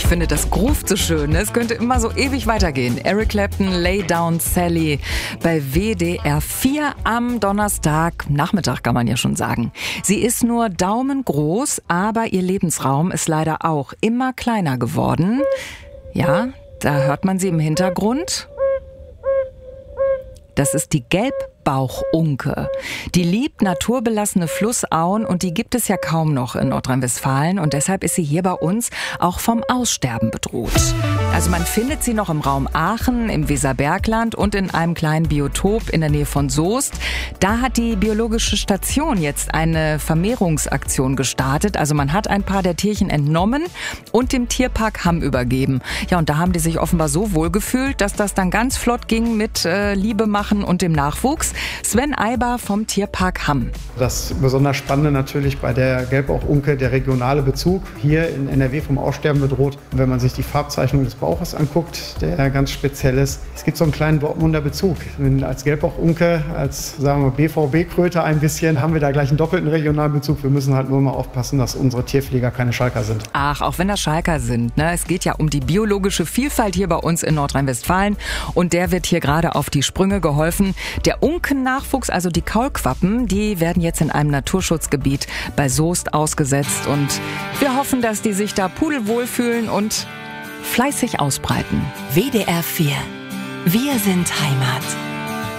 finde, das groovt so schön. Es könnte immer so ewig weitergehen. Eric Clapton, Lay Down Sally bei WDR 4 am Donnerstagnachmittag, kann man ja schon sagen. Sie ist nur daumengroß, aber ihr Lebensraum ist leider auch immer kleiner geworden. Ja, da hört man sie im Hintergrund. Das ist die Gelbbauchunke. Die liebt naturbelassene Flussauen und die gibt es ja kaum noch in Nordrhein-Westfalen und deshalb ist sie hier bei uns auch vom Aussterben bedroht. Also man findet sie noch im Raum Aachen, im Weserbergland und in einem kleinen Biotop in der Nähe von Soest. Da hat die biologische Station jetzt eine Vermehrungsaktion gestartet. Also man hat ein paar der Tierchen entnommen und dem Tierpark Hamm übergeben. Ja, und da haben die sich offenbar so wohl gefühlt, dass das dann ganz flott ging mit Liebe machen und dem Nachwuchs. Sven Eiber vom Tierpark Hamm. Das besonders Spannende natürlich bei der Gelbbauchunke, der regionale Bezug. Hier in NRW vom Aussterben bedroht. Wenn man sich die Farbzeichnung des Bauches anguckt, der ganz speziell ist. Es gibt so einen kleinen Dortmunder Bezug. Als Gelbbauchunke, als sagen wir BVB-Kröte ein bisschen, haben wir da gleich einen doppelten regionalen Bezug. Wir müssen halt nur mal aufpassen, dass unsere Tierpfleger keine Schalker sind. Ach, auch wenn das Schalker sind, ne? Es geht ja um die biologische Vielfalt hier bei uns in Nordrhein-Westfalen und der wird hier gerade auf die Sprünge geholfen. Der Unkennachwuchs, also die Kaulquappen, die werden jetzt in einem Naturschutzgebiet bei Soest ausgesetzt und wir hoffen, dass die sich da pudelwohl fühlen und fleißig ausbreiten. WDR 4. Wir sind Heimat.